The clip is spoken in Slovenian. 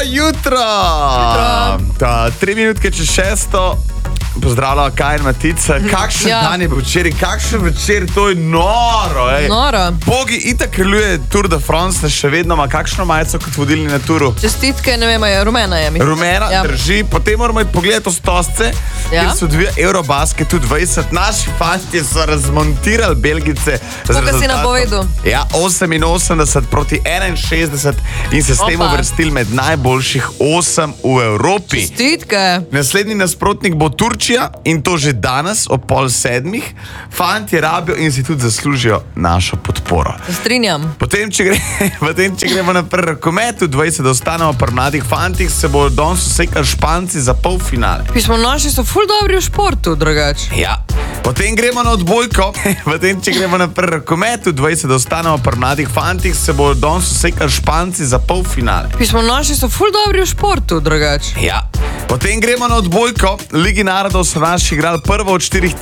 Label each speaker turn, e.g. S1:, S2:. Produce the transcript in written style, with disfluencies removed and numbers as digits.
S1: jutro! 3 minutke čez 6. Pozdravljamo Kaj in Matica. Kakšen dan je bil včeraj, kakšen večer, to je noro.
S2: Noro.
S1: Bogi itak kraljuje Tour de France, še vedno ima kakšno majico kot vodilni na turu.
S2: Čestitke, ne vem, rumena je.
S1: Rumena, drži. Potem moramo iti pogledati stosce, kjer se odvija Eurobasket 20. Naši fanti so razmontirali Belgice.
S2: Koga si napovedal?
S1: Ja, 88 proti 61 in se s tem uvrstili med najboljših 8 v Evropi.
S2: Čestitke.
S1: Naslednji nasprotnik bo Turčija in to že danes ob 6:30. Fantje rabijo in si tudi zaslužijo našo podporo.
S2: Strinjam.
S1: Potem, če gremo naprej rokomet, v 20 ostanemo pri mladih fantih, se bodo danes usekali Španci za polfinale.
S2: Pismo naši so ful dobri v športu, drugače.
S1: Ja. Potem gremo na odbojko, potem, če gremo naprej rokomet, v 20 ostanemo pri mladih fantih, se bodo danes usekali Španci za polfinale.
S2: Pismo naši so ful dobri v športu, drugače.
S1: Ja. Potem gremo na odbojko. Ligi narodov so naši igrali prvo od 4